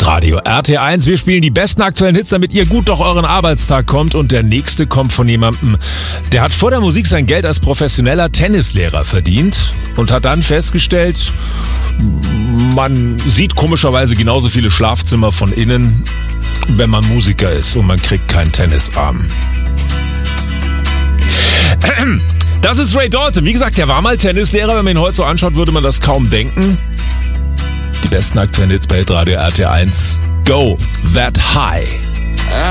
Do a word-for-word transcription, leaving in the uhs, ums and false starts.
Hitradio R T eins. Wir spielen die besten aktuellen Hits, damit ihr gut durch euren Arbeitstag kommt. Und der nächste kommt von jemandem, der hat vor der Musik sein Geld als professioneller Tennislehrer verdient und hat dann festgestellt, man sieht komischerweise genauso viele Schlafzimmer von innen, wenn man Musiker ist und man kriegt keinen Tennisarm. Das ist Ray Dalton. Wie gesagt, der war mal Tennislehrer. Wenn man ihn heute so anschaut, würde man das kaum denken. Die besten aktuellen Hits bei Hitradio R T eins. Go That High.